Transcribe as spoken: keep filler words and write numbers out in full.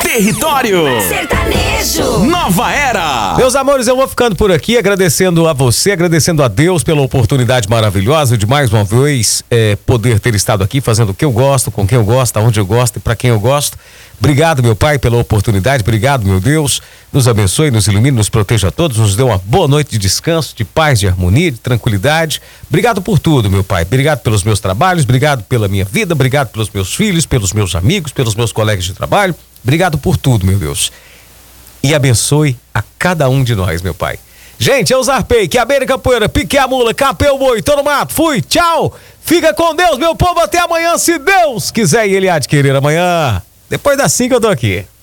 Território Sertanejo Nova Era. Meus amores, eu vou ficando por aqui, agradecendo a você, agradecendo a Deus pela oportunidade maravilhosa de mais uma vez é, poder ter estado aqui fazendo o que eu gosto, com quem eu gosto, aonde eu gosto e para quem eu gosto. Obrigado, meu Pai, pela oportunidade. Obrigado, meu Deus. Nos abençoe, nos ilumine, nos proteja a todos. Nos dê uma boa noite de descanso, de paz, de harmonia, de tranquilidade. Obrigado por tudo, meu Pai. Obrigado pelos meus trabalhos, obrigado pela minha vida, obrigado pelos meus filhos, pelos meus amigos, pelos meus colegas de trabalho. Obrigado por tudo, meu Deus. E abençoe a cada um de nós, meu Pai. Gente, eu zarpei, que a beira capoeira, piquei a mula, capei o boi, tô no mato, fui, tchau. Fica com Deus, meu povo, até amanhã, se Deus quiser, e Ele há de querer amanhã. Depois das cinco eu tô aqui.